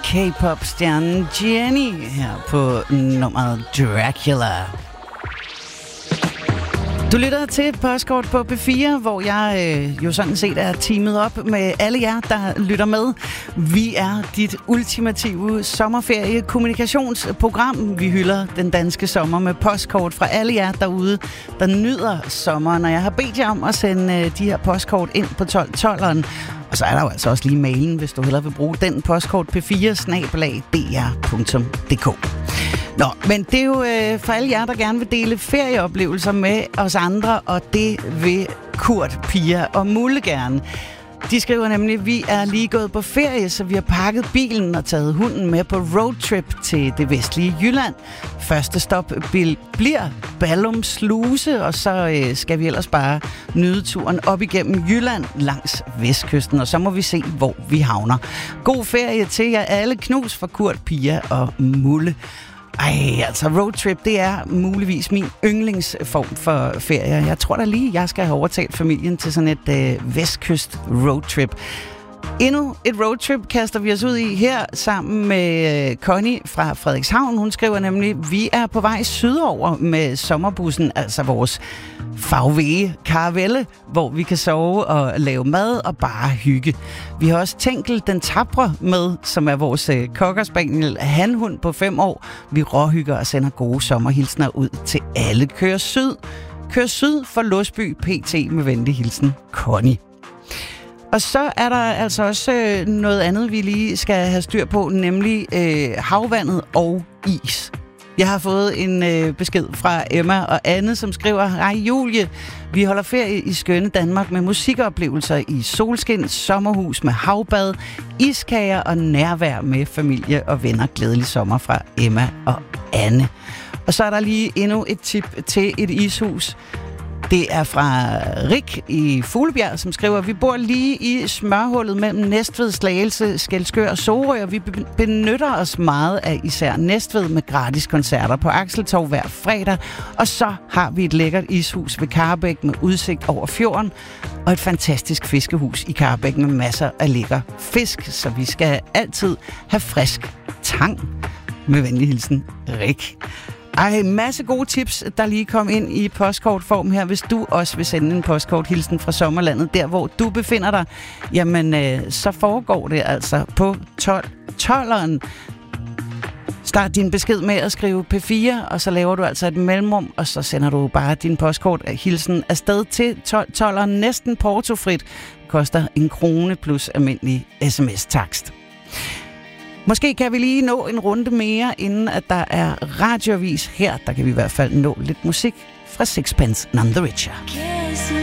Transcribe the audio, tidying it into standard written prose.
K-pop-stjernen Jennie her på nummeret Dracula. Du lytter til Postkort på P4, hvor jeg jo sådan set er teamet op med alle jer, der lytter med. Vi er dit ultimative sommerferie-kommunikationsprogram. Vi hylder den danske sommer med postkort fra alle jer derude, der nyder sommeren. Og jeg har bedt jer om at sende de her postkort ind på 1212'eren. Og så er der jo altså også lige mailen, hvis du hellere vil bruge den postkort p4@dr.dk. Nå, men det er jo for alle jer, der gerne vil dele ferieoplevelser med os andre, og det vil Kurt, Pia og Mulle gerne. De skriver nemlig, at vi er lige gået på ferie, så vi har pakket bilen og taget hunden med på roadtrip til det vestlige Jylland. Første stop bliver Ballum Sluse, og så skal vi ellers bare nyde turen op igennem Jylland langs vestkysten, og så må vi se, hvor vi havner. God ferie til jer alle. Knus for Kurt, Pia og Mulle. Ej, altså roadtrip, det er muligvis min yndlingsform for ferie. Jeg tror da lige, jeg skal have overtalt familien til sådan et vestkyst roadtrip. Endnu et roadtrip kaster vi os ud i her sammen med Connie fra Frederikshavn. Hun skriver nemlig, at vi er på vej sydover med sommerbussen, altså vores fagvege Caravelle, hvor vi kan sove og lave mad og bare hygge. Vi har også Tænkel den Tapre med, som er vores cockerspaniel hanhund på 5 år. Vi råhygger og sender gode sommerhilsner ud til alle. Kør syd for Låsby PT med venlig hilsen, Connie. Og så er der altså også noget andet, vi lige skal have styr på, nemlig havvandet og is. Jeg har fået en besked fra Emma og Anne, som skriver: Hej Julie, vi holder ferie i skønne Danmark med musikoplevelser i solskin, sommerhus med havbad, iskager og nærvær med familie og venner. Glædelig sommer fra Emma og Anne. Og så er der lige endnu et tip til et ishus. Det er fra Rik i Fuglebjerg, som skriver: Vi bor lige i smørhullet mellem Næstved, Slagelse, Skælskør og Sorø, og vi benytter os meget af især Næstved med gratis koncerter på Akseltorv hver fredag. Og så har vi et lækkert ishus ved Karrebæk med udsigt over fjorden, og et fantastisk fiskehus i Karrebæk med masser af lækker fisk, så vi skal altid have frisk tang. Med venlig hilsen, Rik. Ej, masse gode tips, der lige kom ind i postkortform her. Hvis du også vil sende en postkorthilsen fra sommerlandet, der hvor du befinder dig, jamen så foregår det altså på 12'eren. Start din besked med at skrive P4, og så laver du altså et mellemrum, og så sender du bare din postkorthilsen afsted til 12'eren. Næsten portofrit. Koster 1 krone plus almindelig sms-takst. Måske kan vi lige nå en runde mere, inden at der er radioavis her. Der kan vi i hvert fald nå lidt musik fra Sixpence None the Richer.